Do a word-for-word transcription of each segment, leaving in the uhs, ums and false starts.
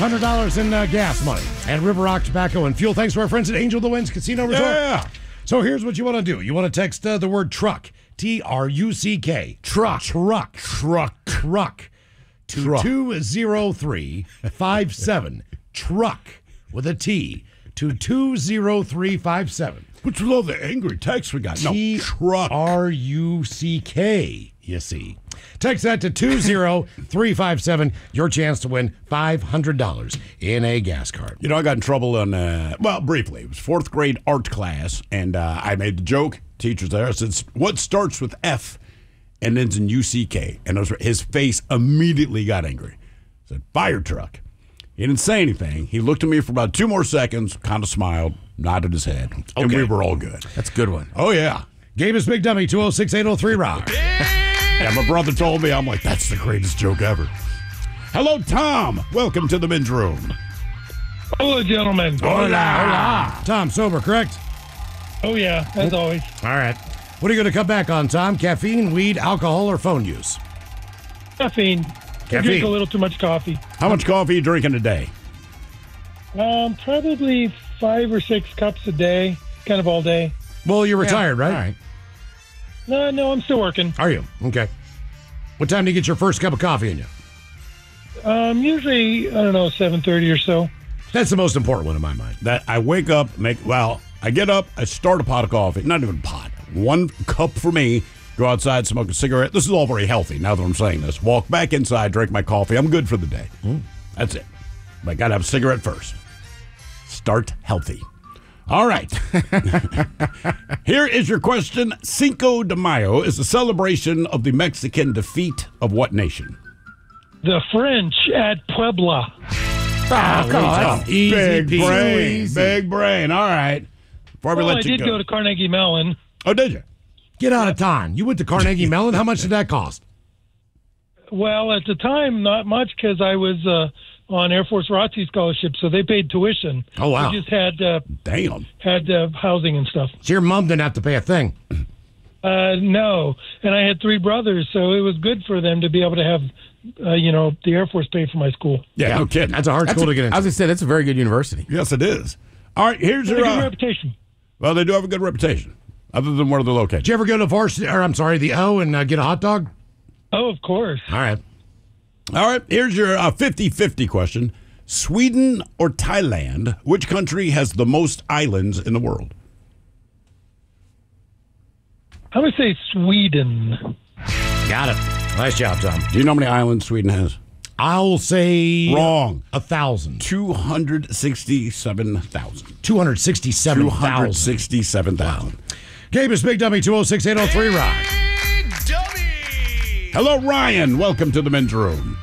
hundred dollars in uh, gas money and River Rock Tobacco and Fuel. Thanks to our friends at Angel of the Winds Casino Resort. Yeah. So here's what you want to do. You want to text uh, the word truck, T R U C K. Truck. Truck. Truck. Truck. To Truck. two zero three five seven. Truck with a T to two zero three five seven. What's with all the angry texts we got? No, T truck. R U C K, you see. Text that to two zero three five seven. Your chance to win five hundred dollars in a gas card. You know, I got in trouble in, uh, well, briefly. It was fourth grade art class, and uh, I made the joke. Teacher's there. I said, what starts with F and ends in U C K? And those were, his face immediately got angry. I said, fire truck. He didn't say anything. He looked at me for about two more seconds, kind of smiled, nodded his head, and Okay. we were all good. That's a good one. Oh, yeah. Gabe is Big Dummy, two oh six eight oh three Rock. Yeah, my brother told me, I'm like, that's the greatest joke ever. Hello, Tom. Welcome to the men's room. Hello, gentlemen. Hola. Hola. Tom, sober, correct? Oh, yeah, as always. All right. What are you going to come back on, Tom? Caffeine, weed, alcohol, or phone use? Caffeine. I drink Caffeine. a little too much coffee. How much coffee are you drinking a day? Um, probably five or six cups a day, kind of all day. Well, you're retired, right? All right. No, no, I'm still working. Are you? Okay. What time do you get your first cup of coffee in you? Um, usually, I don't know, seven thirty or so. That's the most important one in my mind. That I wake up, make well, I get up, I start a pot of coffee, not even a pot, one cup for me, go outside, smoke a cigarette. This is all very healthy now that I'm saying this. Walk back inside, drink my coffee. I'm good for the day. That's it. But I got to have a cigarette first. Start healthy. All right. Here is your question. Cinco de Mayo is a celebration of the Mexican defeat of what nation? The French at Puebla. Oh, come on. Easy Big peasy. brain. Big brain. All right. Before we Well, let I you did go. go to Carnegie Mellon. Oh, did you? Get out of town. You went to Carnegie Mellon. How much did that cost? Well, at the time, not much because I was uh, on Air Force R O T C scholarship, so they paid tuition. Oh, wow. We just had uh, Damn. had uh, housing and stuff. So your mom didn't have to pay a thing. Uh, no, and I had three brothers, so it was good for them to be able to have, uh, you know, the Air Force pay for my school. Yeah, no kidding. That's a hard That's school a- to get I into. was going to say, that's a very good university. Yes, it is. All right, here's They your. have a good Uh, reputation. well, they do have a good reputation, other than where they're located. Did you ever go to varsity, or I'm sorry, the O and uh, get a hot dog? Oh, of course. All right. All right, here's your uh, fifty-fifty question. Sweden or Thailand, which country has the most islands in the world? I'm going to say Sweden. Got it. Nice job, Tom. Do you know how many islands Sweden has? I'll say Wrong. a thousand. two hundred sixty-seven thousand. two hundred sixty-seven two hundred thousand. sixty-seven thousand. Gabe is Big Dummy, two oh six eight oh three Rock. Hello, Ryan. Welcome to the men's room.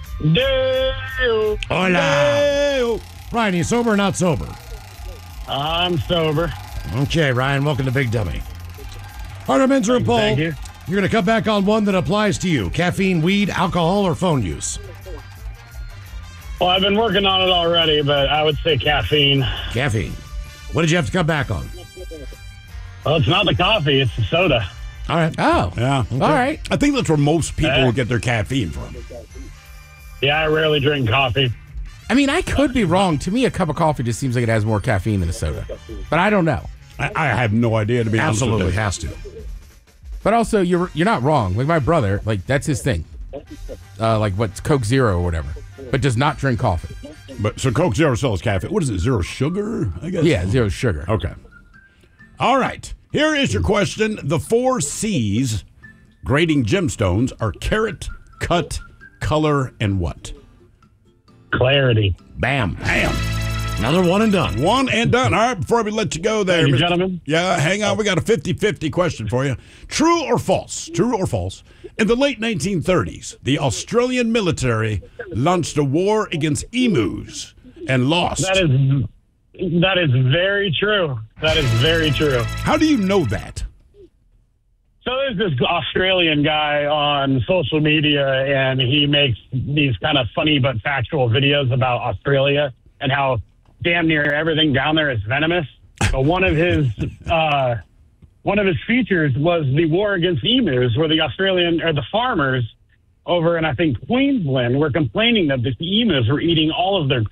Hola. Hey. Ryan, you sober or not sober? I'm sober. Okay, Ryan, welcome to Big Dummy. All right, our men's room poll. Thank you. You're going to come back on one that applies to you. Caffeine, weed, alcohol, or phone use? Well, I've been working on it already, but I would say caffeine. Caffeine. What did you have to come back on? Well, it's not the coffee, it's the soda. All right. Oh. Yeah. All right. I think that's where most people Eh. get their caffeine from. Yeah, I rarely drink coffee. I mean, I could be wrong. To me, a cup of coffee just seems like it has more caffeine than a soda. But I don't know. I, I have no idea, to be honest Absolutely with you. has to. But also, you're you're not wrong. Like my brother, like that's his thing. Uh, like what's Coke Zero or whatever, but does not drink coffee. But so Coke Zero sells caffeine. What is it? Zero sugar? I guess. Yeah, zero sugar. Okay. All right. Here is your question. The four C's grading gemstones are carat, cut, color, and what? Clarity. Bam. Bam. Another one and done. One and done. All right, before we let you go there, Thank you, Mister gentlemen. Yeah, hang on. We got a fifty-fifty question for you. True or false? True or false? In the late nineteen thirties, the Australian military launched a war against emus and lost. That is that is very true. That is very true. How do you know that? So there's this Australian guy on social media, and he makes these kind of funny but factual videos about Australia and how damn near everything down there is venomous. But one of his uh, one of his features was the war against emus, where the Australian or the farmers over in I think Queensland were complaining that the emus were eating all of their